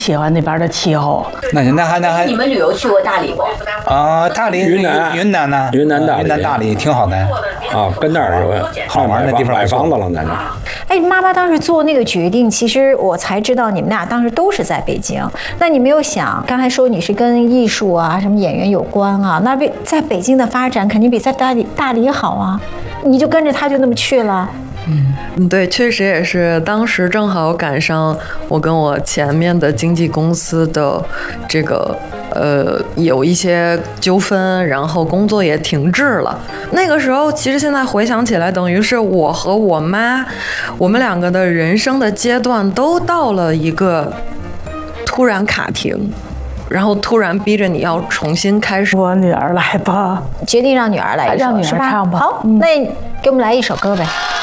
喜欢那边的气候。 那还你们旅游去过大理不？ 啊，大理云南呢？ 云南大理挺好的啊，跟那儿有好玩的地方， 买房子了在那儿。 哎，妈妈当时做那个决定，其实我才知道你们俩当时都是在北京。那你没有想，刚才说你是跟艺术啊、什么演员有关啊，那在北京的发展肯定比在大理好啊，你就跟着他就那么去了。 对，确实也是，当时正好赶上我跟我前面的经纪公司的这个有一些纠纷，然后工作也停滞了。那个时候，其实现在回想起来，等于是我和我妈，我们两个的人生的阶段都到了一个突然卡停。然后突然逼着你要重新开始。 我女儿来吧， 决定让女儿来一首， 让女儿唱吧。 好，那给我们来一首歌呗。